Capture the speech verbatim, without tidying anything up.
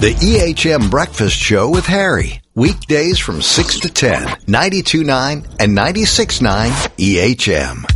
The E H M Breakfast Show with Harry. Weekdays from six to ten. ninety-two point nine and ninety-six point nine E H M.